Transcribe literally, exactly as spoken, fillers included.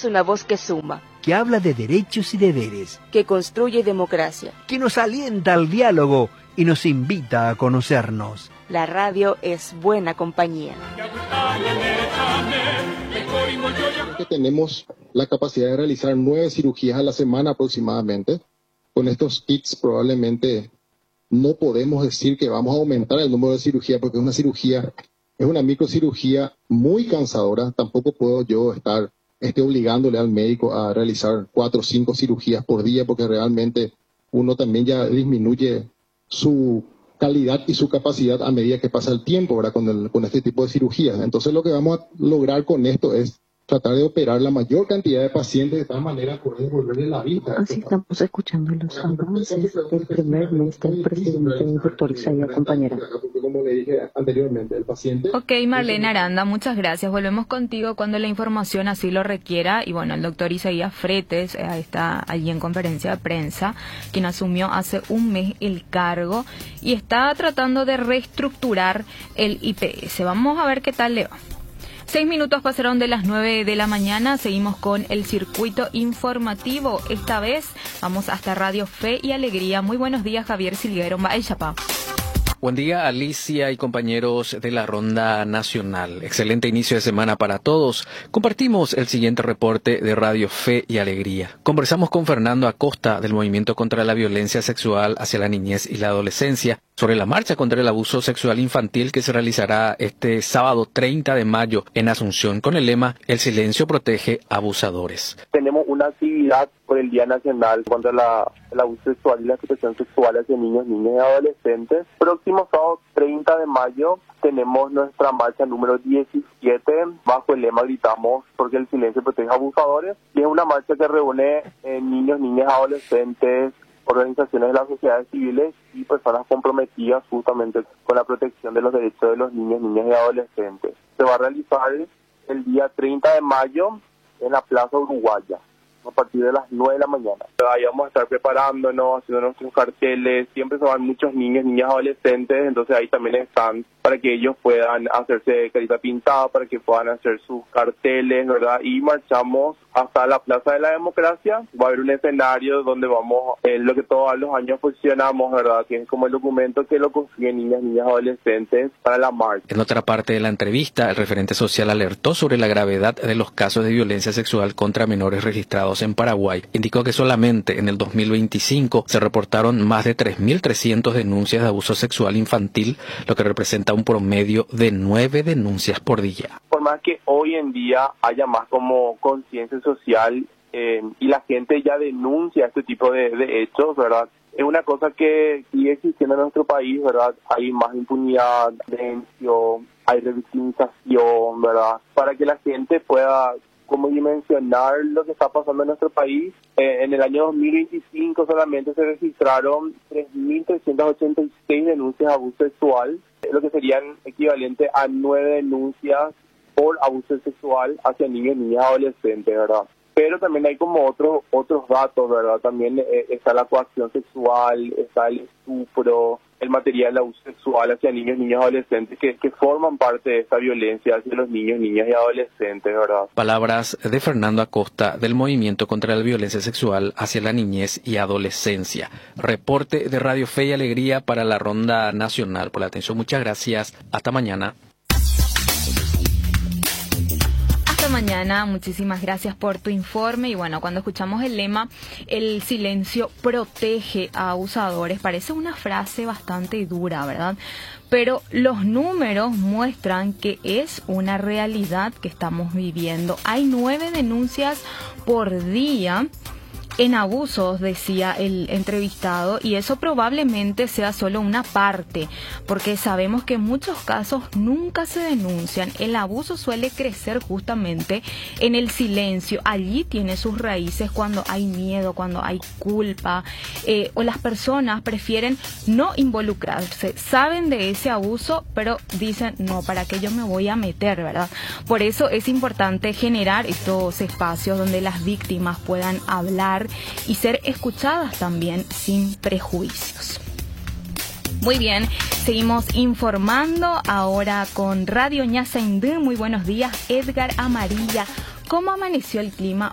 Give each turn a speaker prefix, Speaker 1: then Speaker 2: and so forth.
Speaker 1: Es una voz que suma,
Speaker 2: que habla de derechos y deberes,
Speaker 1: que construye democracia,
Speaker 2: que nos alienta al diálogo y nos invita a conocernos.
Speaker 1: La radio es buena compañía.
Speaker 3: Que tenemos la capacidad de realizar nueve cirugías a la semana aproximadamente. Con estos kits probablemente no podemos decir que vamos a aumentar el número de cirugías porque es una cirugía, es una microcirugía muy cansadora. Tampoco puedo yo estar este, obligándole al médico a realizar cuatro o cinco cirugías por día porque realmente uno también ya disminuye su calidad y su capacidad a medida que pasa el tiempo, ¿verdad? Con, el, con este tipo de cirugías. Entonces lo que vamos a lograr con esto es tratar de operar la mayor cantidad de pacientes de tal manera poder devolverle la vida.
Speaker 4: Así estamos escuchando los avances del primer mes del presidente, doctor Isaías, compañera.
Speaker 3: Como le dije anteriormente, el paciente...
Speaker 5: Ok, Marlene Aranda, muchas gracias. Volvemos contigo cuando la información así lo requiera. Y bueno, el doctor Isaías Fretes eh, está allí en conferencia de prensa, quien asumió hace un mes el cargo y está tratando de reestructurar el I P S. Vamos a ver qué tal le va. Seis minutos pasaron de las nueve de la mañana, seguimos con el circuito informativo. Esta vez vamos hasta Radio Fe y Alegría. Muy buenos días, Javier Silguero. Chapá.
Speaker 6: Buen día, Alicia y compañeros de la Ronda Nacional. Excelente inicio de semana para todos. Compartimos el siguiente reporte de Radio Fe y Alegría. Conversamos con Fernando Acosta del Movimiento contra la Violencia Sexual hacia la Niñez y la Adolescencia sobre la marcha contra el abuso sexual infantil que se realizará este sábado treinta de mayo en Asunción con el lema El silencio protege abusadores.
Speaker 7: Tenemos una actividad por el Día Nacional contra la, el abuso sexual y la explotación sexual hacia niños, niñas y adolescentes. Próximo sábado treinta de mayo tenemos nuestra marcha número diecisiete. Bajo el lema gritamos porque el silencio protege abusadores. Y es una marcha que reúne eh, niños, niñas, adolescentes, organizaciones de las sociedades civiles y personas comprometidas justamente con la protección de los derechos de los niños, niñas y adolescentes. Se va a realizar el día treinta de mayo en la Plaza Uruguaya, a partir de las nueve de la mañana. Ahí vamos a estar preparándonos, haciendo nuestros carteles. Siempre se van muchos niños, niñas, adolescentes, entonces ahí también están para que ellos puedan hacerse carita pintada, para que puedan hacer sus carteles, ¿verdad? Y marchamos hasta la Plaza de la Democracia. Va a haber un escenario donde vamos, eh, lo que todos los años posicionamos, ¿verdad? Que es como el documento que lo consiguen niñas, niñas, adolescentes para la marcha.
Speaker 6: En otra parte de la entrevista, el referente social alertó sobre la gravedad de los casos de violencia sexual contra menores registrados en Paraguay. Indicó que solamente en el dos mil veinticinco se reportaron más de tres mil trescientas denuncias de abuso sexual infantil, lo que representa un promedio de nueve denuncias por día.
Speaker 7: Por más que hoy en día haya más como conciencia social eh, y la gente ya denuncia este tipo de, de hechos, ¿verdad? Es una cosa que sigue existiendo en nuestro país, ¿verdad? Hay más impunidad, silencio, hay revictimización, ¿verdad? Para que la gente pueda como dimensionar lo que está pasando en nuestro país. Eh, en el año dos mil veinticinco solamente se registraron tres mil trescientas ochenta y seis denuncias de abuso sexual, lo que serían equivalente a nueve denuncias por abuso sexual hacia niños, niñas, adolescentes, ¿verdad? Pero también hay como otros otros datos, ¿verdad? También eh, está la coacción sexual, está el estupro, el material de abuso sexual hacia niños, niñas, adolescentes que, que forman parte de esta violencia hacia los niños, niñas y adolescentes, ¿verdad?
Speaker 6: Palabras de Fernando Acosta del Movimiento contra la Violencia Sexual hacia la Niñez y Adolescencia. Reporte de Radio Fe y Alegría para la Ronda Nacional. Por la atención, muchas gracias. Hasta mañana.
Speaker 5: Mañana, muchísimas gracias por tu informe. Y bueno, cuando escuchamos el lema el silencio protege a abusadores, parece una frase bastante dura, ¿verdad? Pero los números muestran que es una realidad que estamos viviendo. Hay nueve denuncias por día en abusos, decía el entrevistado, y eso probablemente sea solo una parte, porque sabemos que en muchos casos nunca se denuncian. El abuso suele crecer justamente en el silencio. Allí tiene sus raíces cuando hay miedo, cuando hay culpa, eh, o las personas prefieren no involucrarse. Saben de ese abuso, pero dicen, no, ¿para qué yo me voy a meter, verdad? Por eso es importante generar estos espacios donde las víctimas puedan hablar y ser escuchadas también sin prejuicios. Muy bien, seguimos informando ahora con Radio Ñasaindú. Muy buenos días, Edgar Amarilla. ¿Cómo amaneció el clima